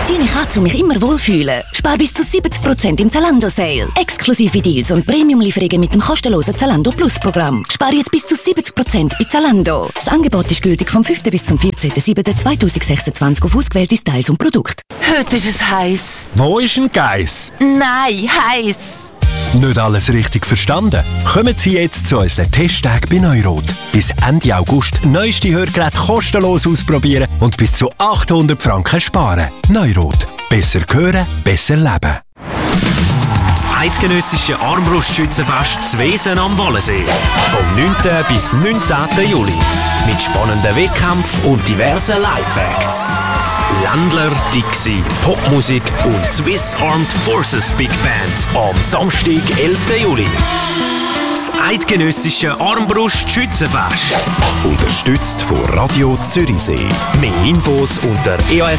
ziehe ich an, um mich immer wohlfühlen. Spar bis zu 70% im Zalando-Sale. Exklusive Deals und Premium-Lieferungen mit dem kostenlosen Zalando Plus-Programm. Spar jetzt bis zu 70% bei Zalando. Das Angebot ist gültig vom 5. bis zum 14.07.2026 auf ausgewählte Styles und Produkte. Heute ist es heiß. Wo ist ein Geiss? Nein, heiß. Nicht alles richtig verstanden? Kommen Sie jetzt zu unseren Testtagen bei Neurot. Bis Ende August neueste Hörgeräte kostenlos ausprobieren und bis zu 800 Franken sparen. Neurot. Besser hören, besser leben. Das eidgenössische Armbrustschützenfest Zwesen am Wallensee. Vom 9. bis 19. Juli. Mit spannenden Wettkämpfen und diversen Live-Acts. Ländler, Dixie, Popmusik und Swiss Armed Forces Big Band am Samstag, 11. Juli. Das eidgenössische Armbrust-Schützenfest. Unterstützt von Radio Zürichsee. Mehr Infos unter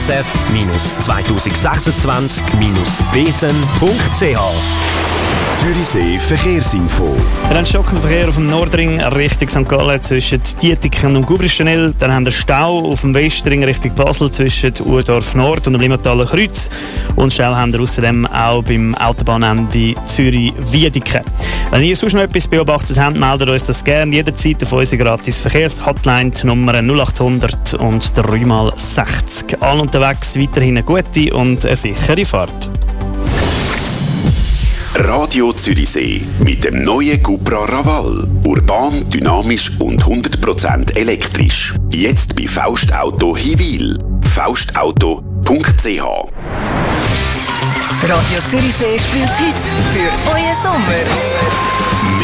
eosf-2026-wesen.ch. Zürichsee Verkehrsinfo. Wir haben stockenden Verkehr auf dem Nordring Richtung St. Gallen zwischen Dietiken und Gubrischenel. Dann haben wir Stau auf dem Westring Richtung Basel zwischen Urdorf Nord und dem Limmataler Kreuz. Und Stau haben wir außerdem auch beim Autobahnende Zürich-Wiedeken. Wenn ihr sonst noch etwas beobachtet habt, meldet uns das gerne jederzeit auf unsere gratis Verkehrshotline Nummer 0800 und 3x60. All unterwegs weiterhin eine gute und eine sichere Fahrt. Radio Zürichsee mit dem neuen Cupra Raval. Urban, dynamisch und 100% elektrisch. Jetzt bei Faust Auto Hiwil. faustauto.ch. Radio Zürichsee spielt Hits für euren Sommer.